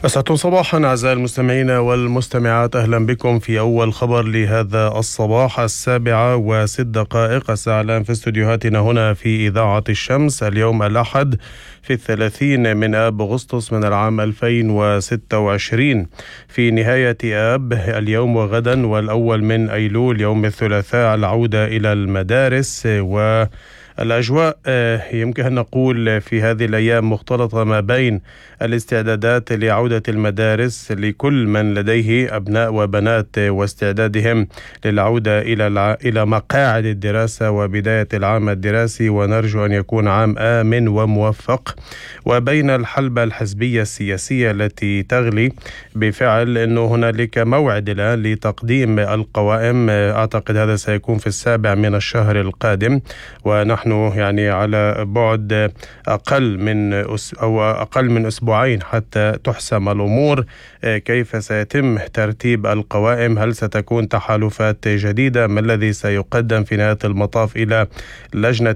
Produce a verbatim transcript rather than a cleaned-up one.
أسعدتم صباحا أعزائي المستمعين والمستمعات، أهلا بكم في أول خبر لهذا الصباح. السابعة وست دقائق الساعة الآن في استديوهاتنا هنا في إذاعة الشمس. اليوم الأحد في الثلاثين من آب أغسطس من العام ألفين وستة وعشرين، في نهاية آب اليوم وغدا والأول من أيلول يوم الثلاثاء العودة إلى المدارس. و الأجواء يمكن أن نقول في هذه الأيام مختلطة ما بين الاستعدادات لعودة المدارس لكل من لديه أبناء وبنات واستعدادهم للعودة إلى إلى مقاعد الدراسة وبداية العام الدراسي، ونرجو أن يكون عام آمن وموفق، وبين الحلبة الحزبية السياسية التي تغلي بالفعل أنه هنالك موعد الآن لتقديم القوائم. أعتقد هذا سيكون في السابع من الشهر القادم، ونحن نحن يعني على بعد أقل من أس أو أقل من أسبوعين حتى تحسم الأمور. كيف سيتم ترتيب القوائم؟ هل ستكون تحالفات جديدة؟ ما الذي سيقدم في نهاية المطاف إلى لجنة